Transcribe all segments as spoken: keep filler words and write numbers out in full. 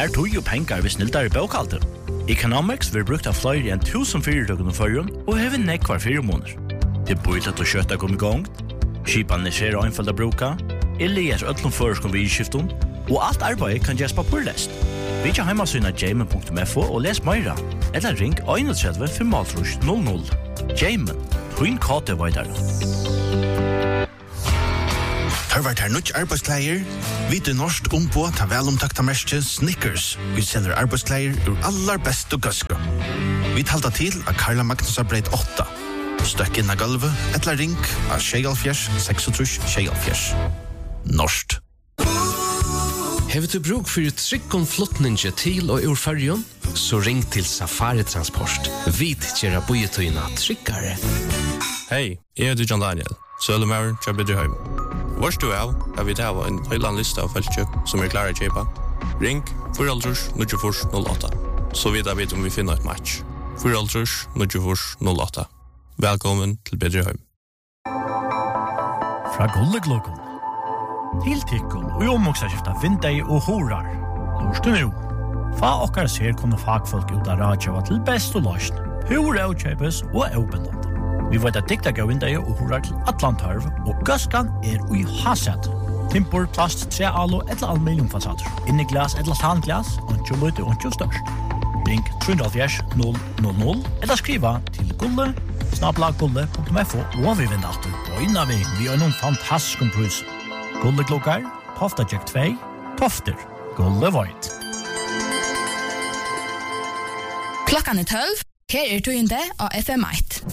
Spær tog og penger ved snilldare bokhalter. Economics vil brukt av flere enn tusen fyrirtøkken og førjun og hever nekk hver fire måneder. Det er bøylet å kjøtta kom i gang, skipan er skjer og einfalda bruka, Elias öllum føreskom vi i skiftum, og alt arbeid kan gjøres på purlest. Vi kjer heimasyna jamen punktum f o og les meira, eller ring einogtretivu fem null null. Jamen, twin kate vaidare. Hørvart her nødt arbeidskleier. Vi til norsk ombå ta velomtakta merke Snickers. Vi selger arbeidskleier ur allar beste gøske. Vi talta til av Karla Magnusar breit åtta. Støkk inn av gulvet, etla ring av Sjegalfjers, seksogtrus Sjegalfjers. Norskt. Hever du bruk for tryggom flottninge til og ur fargen? Så ring til Safari Transport. Vi tjera bojetøyna tryggare. Hei, jeg heter John Daniel. Sølumauren, Tjabidrihøym. Vars du er, har vi til en høyland liste av feltkjøp som er klare å kjøpe. Ring fire null fire null åtta. Så vidt jeg vet om vi finner et match. fire null fire null åtta. Velkommen til Bedreheim. Fra Gulleglokon. Til tikkun og omoksaskifta vindei og horar. Lorst du nu. Fa okkar ser kunne fagfolk ut av radjava til best og løsn. Hur avkjøpes og avbindende. Vi vet at dikta gav vindei og horar til Atlantarv, og gaskan er ui hasset. Timpor, plast, tre alo, etla aluminiumfasader. Inni glas, etla tanglas, ontjo løyte, ontjo størst. Ring tre null null null, eller skriva til gulle, snabla gulle punktum f o, og vi vinner alltid på inna vi, vi har noen fantastisk prus. Gulle klokkar, Tofta Jack två, Tofter, Gulle Void. Klokkan er tolv, her er tøyende av F M ett.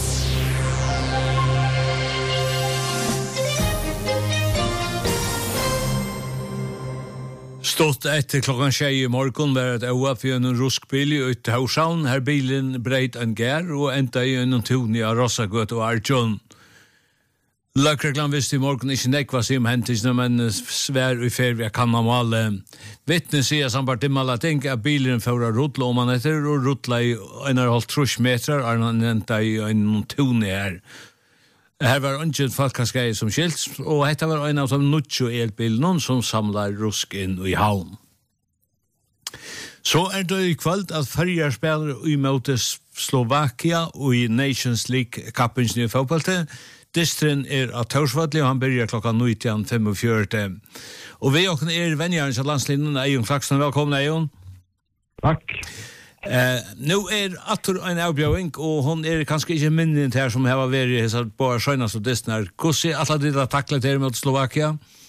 Stått etter klokkan tjei i morgon var et øva for en ruskbil ut til Haushavn. Her bilen breit en gær og enda i en toni av Rossagøt og Arjun. Løkreglan visste i morgon ikke nekva sig om hentisene, men svær i fer vi kan normale. Vittne sier sambart immala ting at bilen føra rutla om han etter og rutla i en og halv trus meter er han enda i en toni her. Her var ikke folkaskei som skilt, og dette var en av de nutjo elbilen som samlar rusk inn i havn. Så er det i kveld at Førjar spiller i møte Slovakia og i Nations League kappens nye fotballte. Distren er av Torsvadli, og han begynner klokka nitton femogfjøruti. Og vi åkne er vennjærens av landslinjen, Eion Klaksson. Velkommen, Eion. Takk. Eh, nu er atter en avbjøring, og hon er kanskje ikke minnen her som har vært i hessa bare skjønnes og distner. Hvordan er alle dere taklet her mot Slovakia?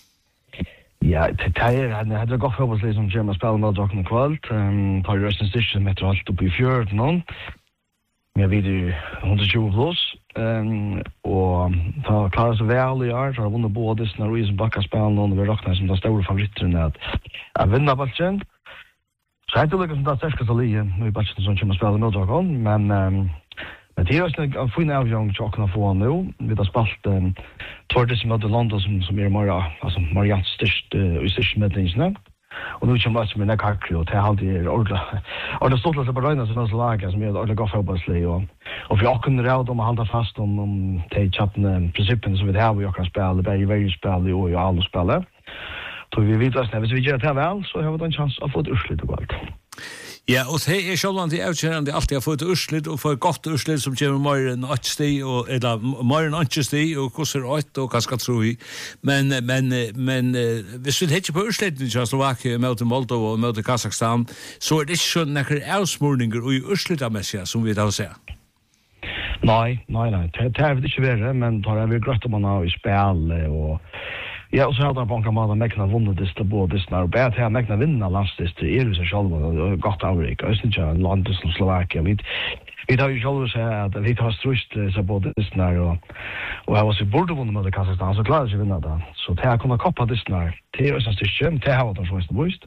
Ja, det er en det er godt fotballslig som kommer å spille med dere kvalt. Um, tar jo resten styrken etter alt oppe i fjøret nå. Vi har vidt hundre tjue pluss. Um, og ta klarer seg vel i år. Så har vunnet både distner og i som bakka spiller nå. Vi råkner som de store favoritterne at jeg vinner ballen. Så jeg tror ikke som det er sterskast å lije, nå i batchen som kommer å spille med dere, men um, men det er også en fin avgjøring til å kunne få han nå. Vi har spalt um, tårdis med London som, som er mer, altså, Marians størst uh, og størst medlingene. Og nå kommer det som er nekakri, og det er alltid er ordentlig. Og det stod litt på røyna som er så laget, som er ordentlig godt fotballslig, og, og for jeg kunne råd om å holde fast om, om de tjattene prinsippene som vi har, vi kan spille, bare i verre spille og i alle spille. Så vi vet at hvis vi gjør det vel, så har vi en chans å få et urslit og alt. Ja, og det er sjølvan til avkjærende alltid har fått et urslit, og få et godt urslit som kommer mer enn åtte sti, eller mer enn åtte sti, og kosser åtte, og hva skal tro i. Men, men, men hvis vi heter på ursliten til Slovakia, møte Moldova og møte Kazakstan, så er det ikke sånn nekker avsmurninger og i urslitammessige, som vi da ser. Nei, nei, nei. Det er det ikke verre, men det er vi grøtt om man har i spil, og ja, og så hadde han på en måte mekna vunnet disse både disse, og bare til å mekna vinne landsdisse er jo seg selv, og det er godt avrik. Jeg synes ikke landet som Slovakia. Vi, vi tar jo selv å si at vi tar strust seg både disse, og, og jeg var så burde vunnet med Kazakstan, så klarer jeg ikke vinne det. Så til å kunne koppa disse, til å si styrke, til å ha vært den bøyst.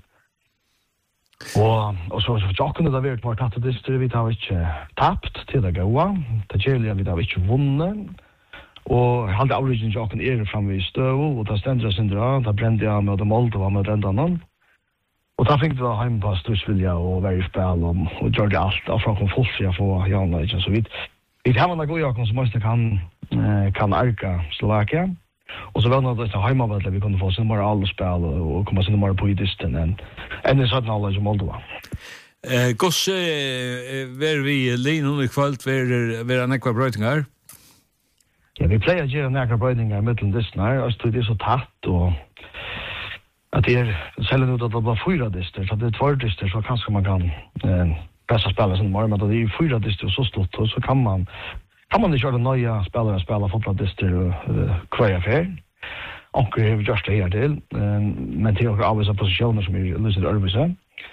Og, og så for jokken det har vært bare tatt disse, vi tar ikke tapt til det gode. Det kjølige vi tar ikke vunnet. Og halde avrigen jokken er framme i støv, og da stendte jeg syndra, da brende jeg med Moldova med rendanen. Og da fikk jeg hjemme på strusvilja og være i spil, og, og gjør det alt, og fra kom folk for å få Jana, ikke så vidt. Vi har en god jokken som også kan, eh, kan arka Slovakia. Och så var det något hemma väl vi kunde få sen bara alla spel och komma sen bara på i disten än än det sådana alla som Moldova. Eh gosse ver vi Linon i kväll ver ver en ekva brötingar. Ja, vi plejer ju några brötingar mellan disten här och så det är så tätt och att det är sällan ut att det bara fyra dister så det är två dister så kanske man kan eh bästa spela sen bara men det är fyra dister så stort och så kan man kan man inte köra nya spelare spela fotboll dister och kvar för och det är just det här till men till och always positioner som är lucid överse.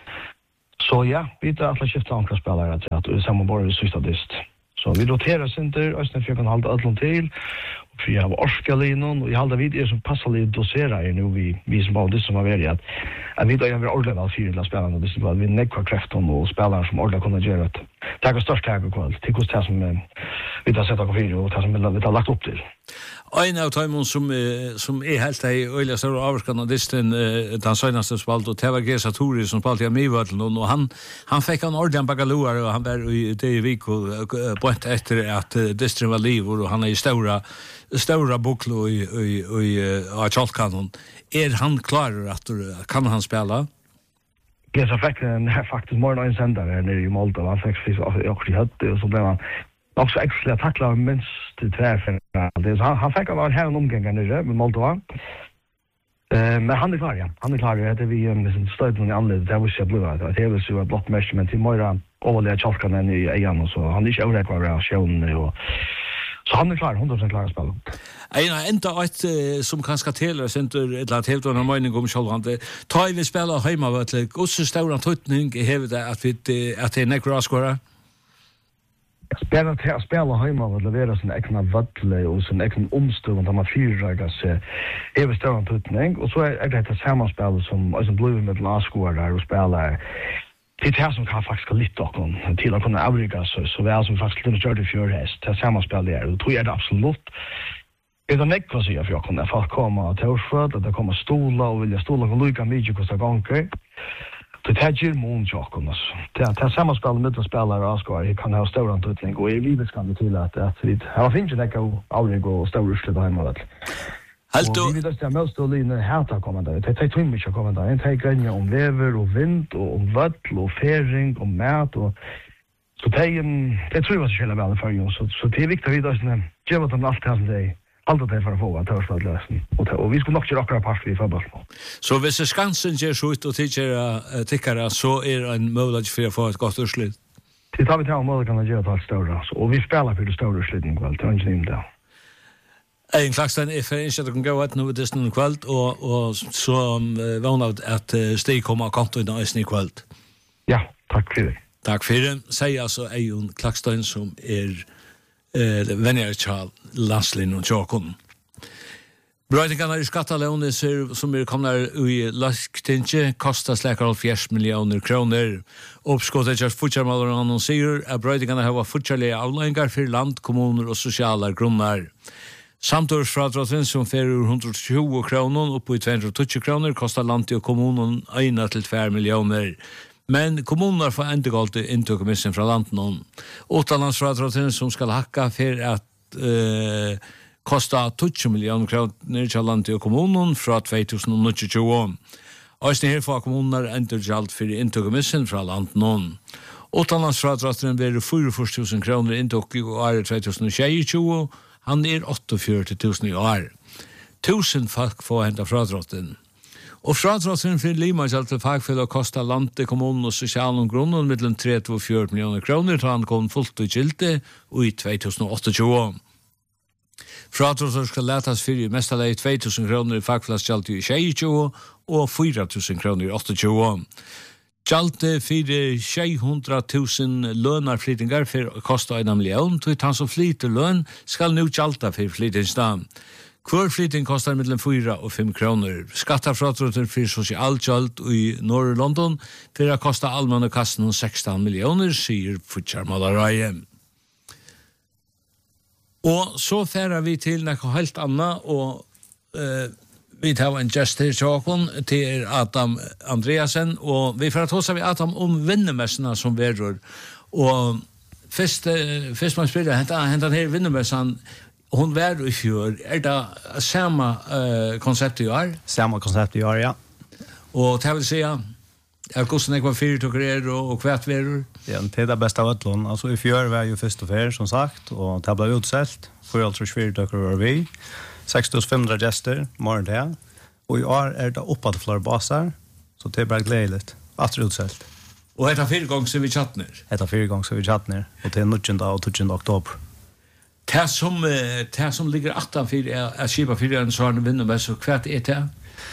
Så ja, vi tar alla skifta ankra spelare att att samma bara i sista dist. Så vi roterar center och sen för kan hålla allt till och vi har Orskalinen och i halda vid är som passar lite dosera är nu vi vi som bara det som har varit att att vi då gör vi ordentligt väl fyra spelare det är vi nekva kraften och spelare som ordentligt kunna göra det. Tack och störst tack och kväll. Till kost här som vi har sett på video och det som vi har lagt upp till. En av Taimon som som är helt i öliga stora avskan disten den senaste spalt och T V G Satori som spalt i Mivödlen och han han fick en ordentlig bagaloar och han var i det i vik och på ett efter att disten var liv och han är i stora stora boklo i i i av Chalkanon. Är han klar att kan han spela? Ja, så fick han faktiskt mer än en sändare nere i Moldova. Han fick fisk också i hötte och så blev han också extra tacklar minst till träffen. Han, han fick av här en omgång nere med Moldova. Uh, men han är klar, ja. Han är klar. Det är vi med sin stöd i anledning. Det var så blåa. Det är väl så ett blått mesh, men till morgon överliga Chalkanen i igen och så. Han är inte överräkvar av sjön och så han är klar, hundra procent klar att spela. En enda ett som kanske till center ett lat helt annan mening om självande. Ta vi spela hemma vart och så stora tutning har det att vi att det är nekra skora. Spela till spela hemma vart levereras en ekna vatle och en ekna omstund där man fyra sig är stora tutning och så är det ett sammanspel som som blue med laskora där och spela det är det som kan faktiskt lite också till att kunna avrika så, så väl som faktiskt kunna köra det för häst. Det är samma spel där. Och tror jag det absolut. Det är nekva sig för jag kunna få komma till Årsföd att det kommer stola och vilja stola och lycka mycket kostar gånger. Det här ger månjaken. Det är samma spel med spelare och skor. Det kan ha stora antutning och i livet kan det till att, att vi har finns ju nekva avrika och stora urslut hemma. Halt och vi vet att det är mest att linna härta kommande. Det är två mycket kommande. Det är grejer om väver och vind och om vattl och färing och mat och så det är det tror jag så själva väl för ju så så det är viktigt att vi då sen ge vad de allt kan det allt det för att få att ta oss lösen och och vi skulle nog köra pass i fotboll. Så hvis det skansen ger så ut och tycker tycker så är en möjlighet för att få ett gott urslut. Det tar vi till om kan göra det stora och vi spelar för det stora urslutet väl till ingen där. En Klaxton är för inte att kunna gå ut nu det snön kväll och och så vånar att Stig kommer konto i nästa kväll. Ja, tack för det. Tack för det. Säg alltså Ejon Klaxton som är eh vänner Charles Laslin och Jokon. Brötingarna i skattalån som är kommer i Lasktinche kostar släkar fjärs miljoner kronor. Uppskottet just futsalmålar annonserar att brötingarna har futsalliga avlängar för land, kommuner och sociala grunnar. Samtorsfradraten som fer ur hundratjugo kronor upp i tvåhundratjugo kronor kostar landet och kommunen en till två miljoner. Men kommunerna får inte alltid intökemissen från landet. Utanlandsfradraten som ska hacka för att eh, kosta tjugo miljoner kronor till landet och kommunen från tjugohundratjugo. Östen här får kommunerna inte allt för intökemissen från landet. Utanlandsfradraten blir fyrtiofyra tusen kronor intök i år tjugohundratjugo. Han är åttafyrtio tusen i år. Tusen folk får hända fradrotten. Och fradrotten för Lima är alltid fagfäll kostar landet, kommunen och sociala grunden mellan tre till fyra miljoner kronor till han kom fullt och gilte och i tjugohundratjugo. Fradrotten ska lätas för i mesta läge två tusen kronor i fagfällsgjalt i tjugo och fyra tusen kronor i åttahundratjugo. Gjalte för sjuhundra tusen lönarflytningar för kostar en miljon. Till han som flyter lön ska nu gjalta för flytningsdagen. Kvar flytning kostar mellan fyra och fem kronor. Skattafradraget för socialgjalt i norra London för att kosta allmänna kassan sexton miljoner, säger Futsalmålaraje. Och så färar vi till något helt annat och eh, vi tar en gest till Jokon till Adam Andreasen och vi får att hos vi Adam om vinnermässorna som verror och först först man spelar hända hända här vinnermässan hon var i fjör. Är det samma uh, koncept i år? Samma koncept i år, ja. Och det vill säga, är kostnaden kvar fyra tycker er och, och kvärt verur? Ja, det är det bästa av ödlån. Alltså i fjör var ju först och fär, som sagt, och det blev utsält. För alltså fyra tycker var vi. sex tusen fem hundra gäster, morgon det. Och i år är det uppåt flera baser, så det är bara glädligt. Att det är utsält. Och det är fyra gånger så vi chattner? Det är fyra gånger så vi chattner. Och det är nittonde och tjugonde oktober. Det som, det som ligger åttan för är att skipa fyra en sån vinner med så kvart är det?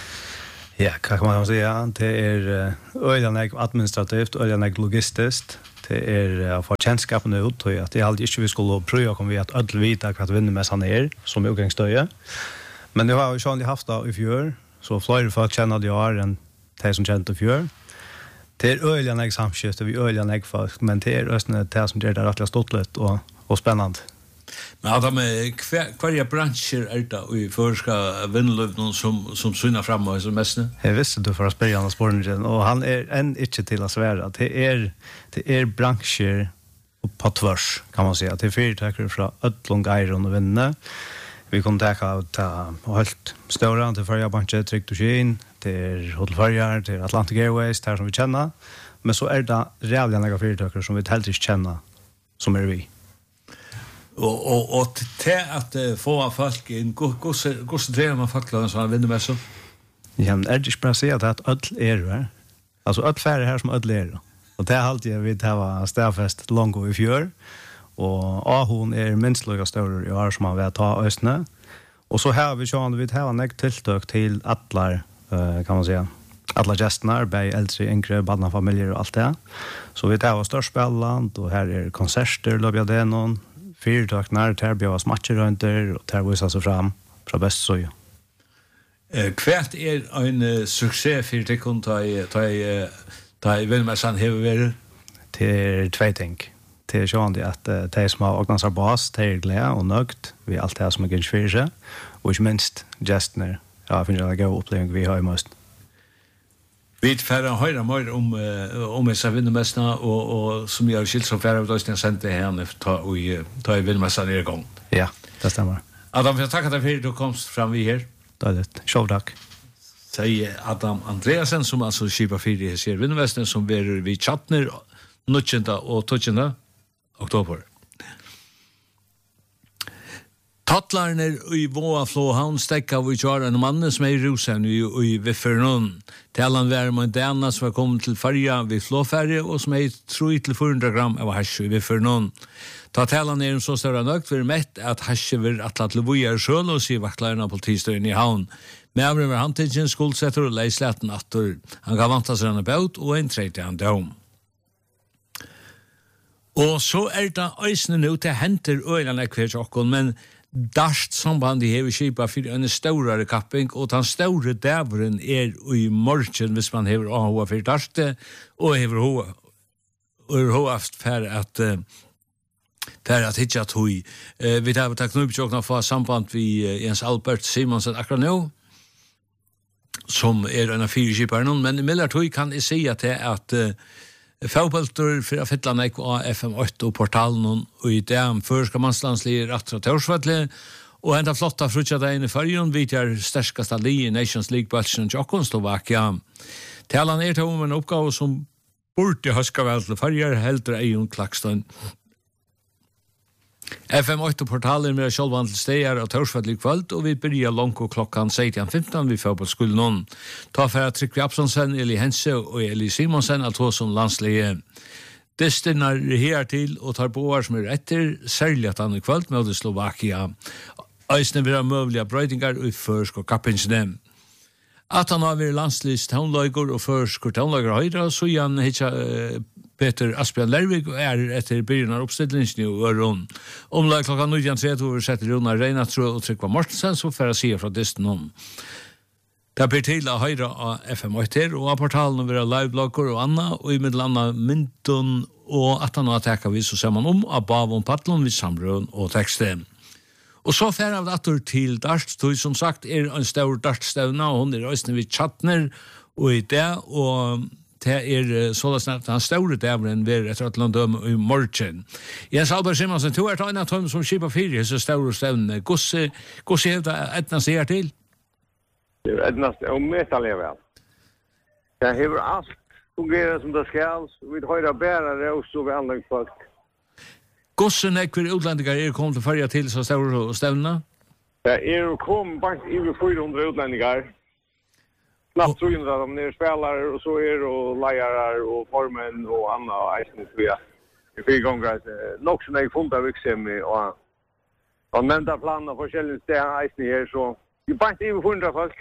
Ja, vad kan man säga? Det är öjlanägg administrativt, öjlanägg logistiskt. Det är att få känskapen ut och att det är alltid inte vi skulle pröva om vi att ödel vita vad vinner med han är som utgångsstöje. Men det har vi sjönligt haft det i fjör, så flera folk känner det har en det som känner i fjör. Det är öjlanägg samskifte, vi öjlanägg folk, men det är östene det som gör det rättligt ståtligt och, och spännande. Men Adam, hvilke bransjer er det i førska vinnløvnen som, som syner frem og som mest? Jeg visste du for å spørre han og spørre og han er enn ikke til å svære. Det er, det er bransjer på tvers, kan man säga. Det er fyrtøkere fra Ødlund, Geiron og Vinne. Vi kunne tenke av å helt større til Førjabanche, Trygt og Kien, til Hotel Førjar, til Atlantic Airways, det som vi kjenner. Men så er det reelle nægge fyrtøkere som vi helt ikke kjenner, som er vi. Og, og, og til at uh, få folk inn, hvordan trener man folk til en vinner med så? Ja, men er det ikke bare å si at ødel er jo her? Altså ødel færre her som ødel er jo. Og det er alltid jeg vil ha stedfest langt i fjør. Og Ahon er minst lukket større i år som man vil ta østene. Og så har vi sånn, vi har en tiltøk til alle, uh, kan man si, alla gästerna, bei äldre, yngre, barnafamiljer och allt det. Så vi tar störst spelland och här är konserter, löbja det någon. Fyrtøknar, der bjøres matcher rundt der, og der viser seg fram fra best så. Eh, Hvert er en uh, suksess for tykken da i Villmessan hever vært? Det er tve ting. Det er sånn at uh, de som har åknet seg bas, de er glede og nøgt ved alt det som er gynns for seg, og ikke minst gestene. Ja, jeg finner det gode opplevelse vi har i møst. Vi färra höra mer om om dessa vinnermästarna och och som jag skilt så färra då sen sent det här ta och ta i vinnermästarna igång. Ja, det stämmer. Adam, jag tackar dig för att du komst fram vi här. Det är det. Show tack. Säger Adam Andreasen som alltså skipa fyra ser vinnermästarna som är vi chattner nittonde och tjugonde oktober. Tattlarner i Våa Flåhavn stekka vi kjører en mann som er i Rosen i, i Viffernon. Talan var med Dana som var kommet til Farja vid Flåferje og som er tre til fire hundre gram av hasje i Viffernon. Ta talan er en så større nøgt vi mett at hasje vil atla til Vojar sjøl og sier vaktlarna politistøyen i havn. Med avren var handtidsen skuldsetter og leislaten atter. Han gav vanta seg en baut og en tredje han dom. Og så er det øysene nå til henter øyne kveld okkon, men Darst samband i hever skipa for en større kapping, og den større dæveren er i morgen hvis man hever aha for darste, og hever hoa og hoa for at for at hitja tøy. Vi tar takk nå på få samband vi Jens Albert Simonsen akkurat nå, som er en av fire skiperen, men i Miller tøy kan jeg si at det er at Fåbølter for å fylle nek av F M åtte og portalen og i det førska mannslandslige rett og tørsvettle og enda flotta frutja deg i fargen vidt er sterskast av li i Nations League-bølsen Tjokkon Slovakia. Talan er til om en oppgave som burde høska vel til farger heldre eion Klakston. F M åtte portalen med sjølvandel steier av tørsvettle kvöld og vi byrja langt klokkan sytten femton vi får på skulden noen. Ta for at Trygve Absonsen, Eli Hense og Eli Simonsen at hos som landslige. Desten er her til og tar boar som er etter, særlig at han i kvöld med Slovakia. Eisne vil ha møvelige brøytingar og førsk og kappingsene. At han har vært landslivs townløyger og førsk og townløyger høyre, så igjen hitja uh, Peter Asbjørn Lervig og er etter byrjen av oppstillingen i Øron. Omlag klokka nitton tretti over setter Runa Reinatrø og Trygva Mortensen, så får jeg si fra desten om. Det blir til å høyre av F M åtte og av portalen vil ha liveblogger og anna, og i middelanna Myndon og at han har tekket vi så ser man om av Bavon Patlon vid samrøen og teksten. Og så fer av dator til Darst, tog som sagt er en stor Darststevna, og hun er også vid Chatner, og i det, og det er så snart han store dævren ved et eller annet døm i morgen. Jens Albert Simonsen, du er til en av dem som skipper fire, så store stevne. Hvordan er det etna sier til? Det er etna sier, og metallig vel. Det hever alt fungerer som det skal, vi høyre bærere og så ved anleggsfolk. Hvordan er hver utlendinger er kommet til førje til så store stevne? Det er kommet bare over fire hundre utlendinger. Knappt tre hundre av dem er spelare, og så er og leiere og formen og andre og eisen tror jeg. I fire ganger nok som jeg funnet av virksomhet og og nevnte planer for forskjellige steder eisen her, så vi bare over hundre folk.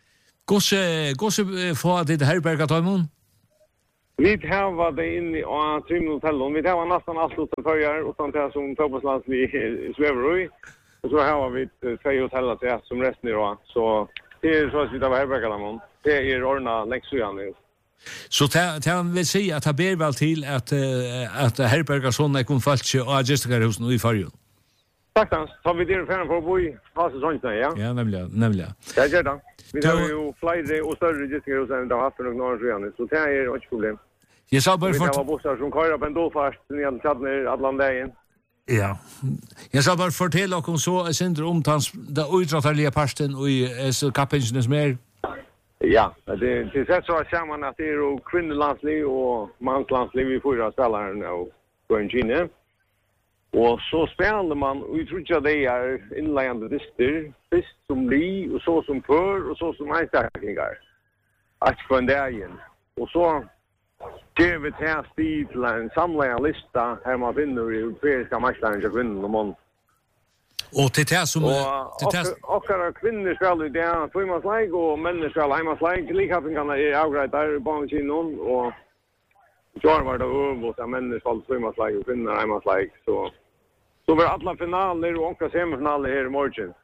Hvordan får det herberget, Tøymon? Vi har det inne i Trimmen hotellen. Vi har nesten alt utan førjer, utan det som Tøyboslands vi svever i. Og så har vi tre hoteller til som resten er også. Så det er så at vi tar herberget. Det er ordnet lengst igjen. Så det vil si at det ber vel til at, at herberget sånn er kun falt ikke og agestikerhusen i fargen? Takk, da. Så vi der ferdig for å bo i Hase Sånnsnøy, ja? Ja, nemlig, nemlig. Det er gjør det. Vi har jo flere og større agestikerhus enn det har hatt for noen år siden, så det er ikke problem. Jeg sa bare for... Vi har bosser som kører på en dolfast, ned til Tjadner, Atlandeien. Ja. Jeg sa bare fortelle dere så jeg synder om det utrattelige parsten og i kappingene som er. Ja, det er sett så ser man at det er jo kvinnelandsliv og manslandsliv i fyra spilleren og på en kine. Og så spiller man, og jeg tror ikke det er innleggende dister, først som li, og så som før, og så som einstaklinger. Alt på en dag igjen. Og så gjør vi til sted til en samlet lista her man finner i europeiske marknaden til kvinnen og mann. Og til det som... Og okkara kvinner spiller i det, tvøymannsleik, og menn spiller heimannsleik. Likhappingene er avgreit der i banekinon, og så var det øvått at menn spiller tvøymannsleik og kvinner heimannsleik, så... Så var alla finaler og onka semifinaler her i morgen.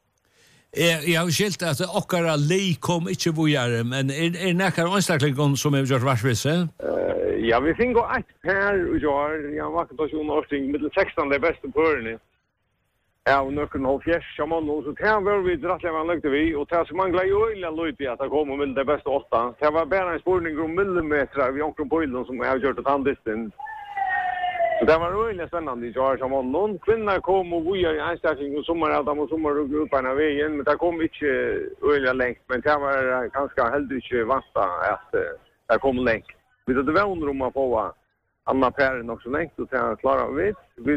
Jeg har skilt at okkara lei kom ikke vujare, men er, er nekkar anstaklingon som er gjort varsvise? Uh, ja, vi finner ett per og gjør, jeg har vakket oss jo norsting, middel sekstan det beste pørene. Ja, og nøkken halv fjers, ja mann, så det var vi drattelig man løgte vi, og det som manglet jo øyla løyt i at det kom og middel det beste åtta. Det var bare en spurning om millimeter vi omkring på ilden som jeg har gjort et handlisten. Så det var øyelig spennende i Jars av måneden. Kvinner kom og vujer i einstakling og sommer, at de må sommer og ut på en av veien, men det kom ikke øyelig lengt. Men det var ganske heldig ikke vant at det kom lengt. Vi hadde vunnet om å få Anna Pæren også lengt, og det klarer vi. Vi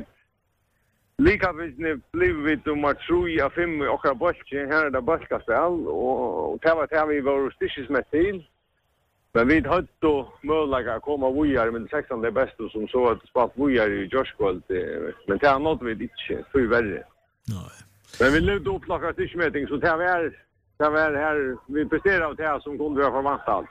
Likavisne blev vi nummer tre av fem i okra bølge. Her er det bølgespill, og det var det vi var stisjesmett til. Men vi hadde då möjlighet att komma vujar med sexton det bästa som så att spalt vujar i Jorskvold. Men det har nått vi inte, för värre. Nej. Men vi levde upp laka stischmätning så det var det var här vi presterade av det här som kunde vara förvant allt.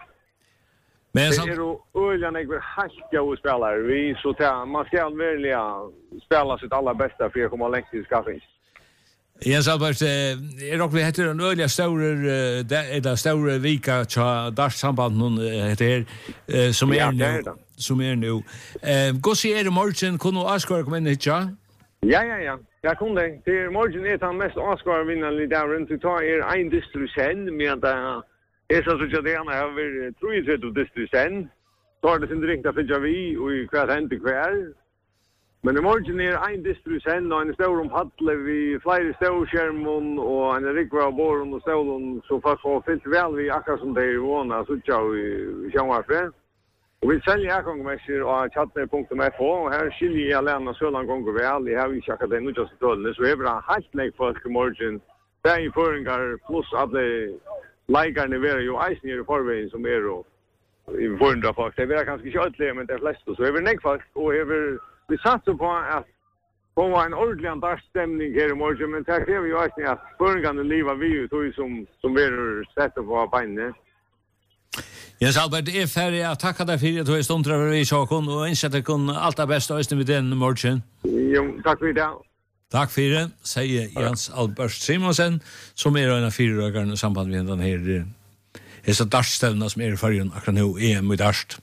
Men det är ju öljan jag vill hacka och spela. Vi så att man ska välja spela sitt allra bästa för att komma längst i skaffing. Jens Albert, er dere vi heter en øyelig større, det er større vika til Darssamband noen heter, som er nå. Som er nå. Gå si er i morgen, kunne du avskåre komme inn hit, ja? Ja, ja, ja. Jeg kunne det. Til morgen er den mest avskåre vinnende der rundt. Du tar er en distrusend, men det er så at det ene har vært treogtretti distrusend. Så er det sin direkte finner vi, og i hvert hente hver. Men i morgen er en distrusend og en stør om paddle vi flere størskjermen og en rikva av båren og stølen så folk får fyllt vel vi akkurat som det er våne så tjau i Kjangvarfe. Og vi selger akkongmesser av tjatner punktum f o og her skiljer jeg alene søland gonger vel. Jeg har ikke akkurat det nødjaste tøllene så jeg vil ha helt nek folk i morgen. Det er i føringar pluss alle leikerne vi er jo eisen i forveien som er og i forundra folk. Det er kanskje ikke ødelig, men det er flest så jeg vil nek folk og jeg vil vi satser på at få en ordentlig andarstemning her i morgen, men det krever jo også at føringene livet vi ut som, som vi er sett på beinene. Jens Albert, det er ferdig. Jeg takker deg for at du er stund til å være i sjåken, og innsett deg kun alt det beste og med den morgen. Jo, takk for det. Takk for det, sier Jens Albert Simonsen, som er en av fire røkerne samband med den her, disse darstevnene som er i fargen akkurat nå, E M i Darst.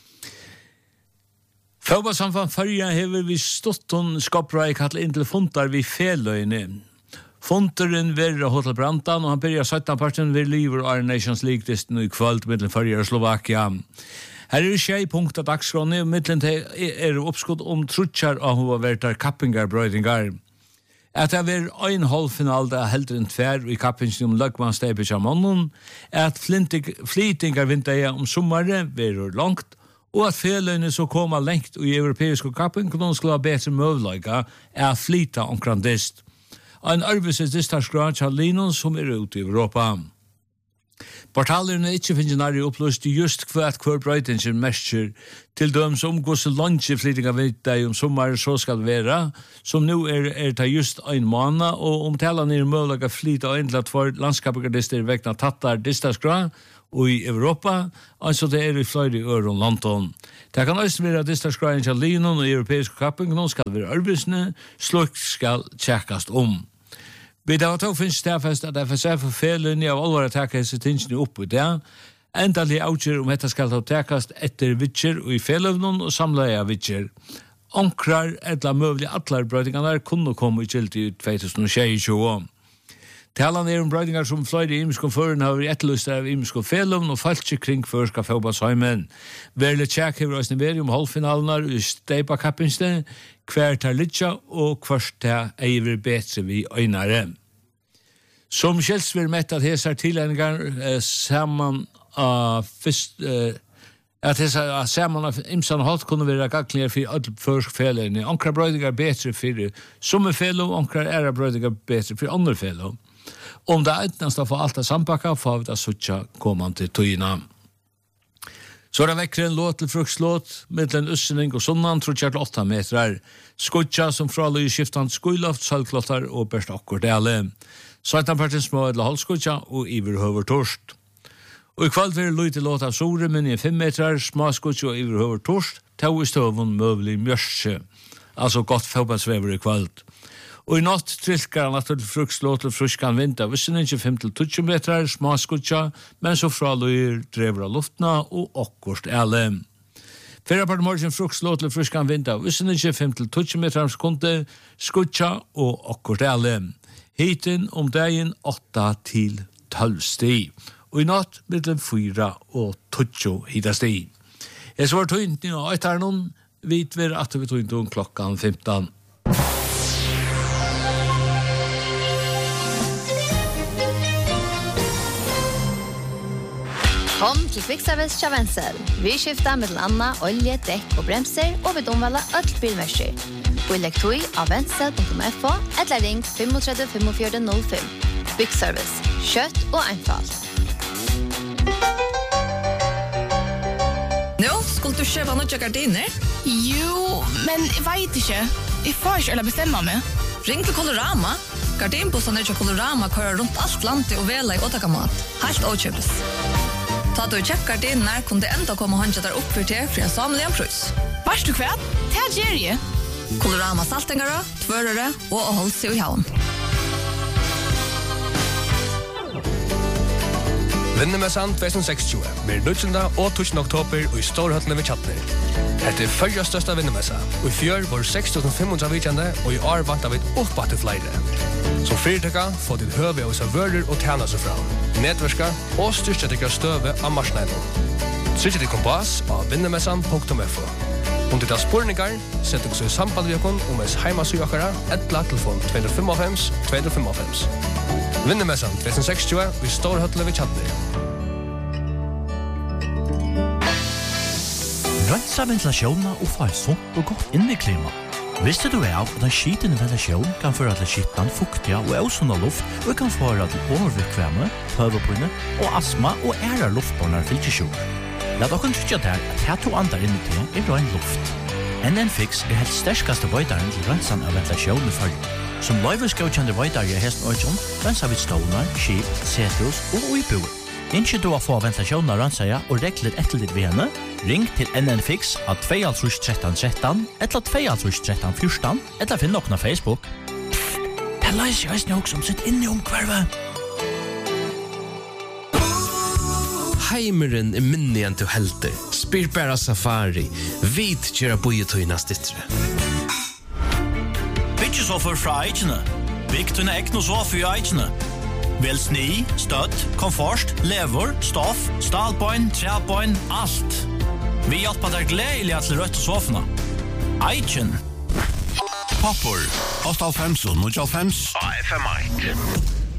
Fotballsamfunn Førja hever vi stått og skapra i kattel inn til fontar vi feløyne. Fonteren verre Hotel Brantan, og han byrja sytten parten ved Liver og Nations League-disten i kvöld mellom Førja og Slovakia. Her er tjej punkt av dagskrone, mittlen til er oppskott om trutjar av hova vertar kappingarbrøydingar. At det er ein halvfinal da heldur enn tver i kappingen om Løgmannssteipet av mannen, at flytingar vinter om sommaren verur langt, og at feløyne så koma lengt i europeiske kappingen skulle ha bedre møvleika er flyta omkring dist. Ein arbeidsets distansgrad av linon som er ute i Europa. Portalerne ikke finner nærmere opplyst just hva hver brøytingen mestjer til dem som går så langt i flytting av vinter om sommer så skal det være, som nå er, er det just en måned, og om talene er mulig å flytte og endelig for landskapsgardister vekna tattar distansgrad og i Europa, altså det er i flere år om London. Det kan også være distansgraden til linon og europeiske kapping, nå skal det være arbeidsene, slik skal tjekkast om. Vi da tog finnes stedfest at F S F og felunni av alvor at teka hese tingsni opp i det. Endelig avgjør om dette skal ta tekast etter vitser og i felunnon og samleie av vitser. Ankrar etla møvlig atlar brøydingarna kunne komme i kjelt i tjuetusen tjue. Talan er om brøydingar som fløyde i imiskon føren har vært etterlyst av imiskon felunn og falt kring førska fotballsheimen. Verle tjekk hever oss niveri om halvfinalene i steipa kappinste, hver tar litja og hvers tar eiver betre vi øynare. Som kjelst vil mette at hesar tilhengar eh, saman av fyrst, eh, at hesar uh, saman av imsan halt kunne være gaglingar for alle førsk felene. Ankrar brøydingar betre for somme felo, ankrar era brøydingar betre for andre felo. Om det er etnast å få alt av sampakka, får vi da suttja kommande til tøyina. Så er det vekkere en låt til frukslåt, mittlen ussening og sunnan, tror jeg til åtta metrar. Skutja som fraløy i skiftan skuiloft, salklottar og berst akkur dele. Svartanparten små edla halskutja og iverhøver torst. Og i kvall vil løy til låt av sore, men i fem metrar, smaskutja og iverhøver torst, tau i støvun møvlig mjørse. Altså godt fotballsvever i kvall. Og i natt trilkar han at frukslåt til fruskan vind av vissin ikke fem til tjueto metrar, smaskutja, men så fraløyer drever av luftna og okkurst ele. Fyrra part morgen frukslåt til fruskan vind av vissin ikke fem til tjueto metrar sekunde, skutja og okkurst ele. Hiten om dagen åtta til tolv sti. Og i natt mittlen fyra og tjueto hita sti. Jeg svar tøynt nå etter noen, vit vi at vi tøynt om klokkan femton. Kom til Kvickservice Chavensel. Vi skifter med anna, olje, dekk og bremser, og vi omvalder alt bilmersker. Og legg tog av vensel punktum f o, eller ring fem tre fem fire null fem. Kvickservice. Kjøtt og einfalt. Nå, skulle du kjøpe noen gardiner? Jo, men jeg vet ikke. Jeg får ikke å bestemme meg. Ring til Colorama. Gardinbussene til Colorama kører rundt alt landet og vela i åttakamat. Helt åkjøpes. Ta du tjekkar din när kunde enda komma handja där upp för te för en samling pris. Vars du kvärt? Det ger ju. Colorama saltengara, tvörare och håll sig i havn. Vinnemessan tjuetusen sekstjue, med nuttjenda og tusen oktober og i Storhøtlen ved Tjattner. Dette er fyrja størsta vinnemessa, og i fjør var seks tusen fem hundre vikjande, og i år vant av et oppa til flere. Som fyrtøkka får til høve hos av vører og tjena seg fra, nedverska og styrstja til støve av marsneinen. Trykje til kompass av vinnemessan punktum f o. Om til spurningar, sett dere i samband med okon om ens heimasugakara, etla telefon to fem fem to fem fem. Vinnemessan tjuetusen sekstjue og i Storhøtlen ved Tjattner. Rensa ventilasjonen og få et sunt og godt inneklima. Visste du av at en skitende ventilasjon kan føre til skittan, fuktiga og ausunda luft og kan føre til overvikvemme, pøvepinne og astma og æra luftbornar fylkesjord. Lat okken tryggja der at her to andar inni til er rein luft. N N Fix er helt sterskaste veidaren til rensan av ventilasjonen i følge. Som løyveskjøkjende veidar i hesten øyjon, rensa vi stålar, skip, setus og uibuer. Innskje du å få ventilasjonen av rensaja og regler etter ditt ved henne, ring til N N Fix av to tre tre tre tre eller to tre tre fjorten eller finn nokna Facebook. Pfft, det leis jeg veisne også som sitt inni omkvarve. Heimeren er minni enn til helter. Spyr bæra safari. Vit kjera bojetøyna stittre. Ikke så for fra eikene. Bygg tunne ekne så for eikene. Vel sni, støtt, komfort, lever, stoff, stalpoint, trepoint, alt. Vi hjelper deg gledelig til rødt sofna. Eichen. Poppor, åtta fem og noe fem. F M I.